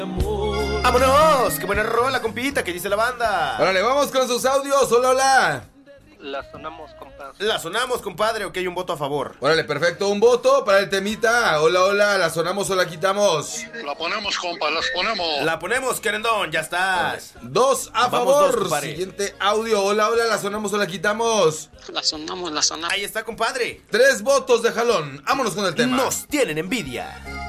¡Vámonos! ¡Qué buena rola, compita! ¿Qué dice la banda? Órale, vamos con sus audios. Hola, hola. La sonamos, compadre. La sonamos, compadre. Ok, un voto a favor. Órale, perfecto. Un voto para el temita. Hola, hola. ¿La sonamos o la quitamos? La ponemos, compa, las ponemos. La ponemos, querendón. Ya estás. 2 a Vamos, favor. 2, compadre. Siguiente audio. Hola, hola. ¿La sonamos o la quitamos? La sonamos, la sonamos. Ahí está, compadre. 3 votos de jalón. Vámonos con el tema. Nos tienen envidia.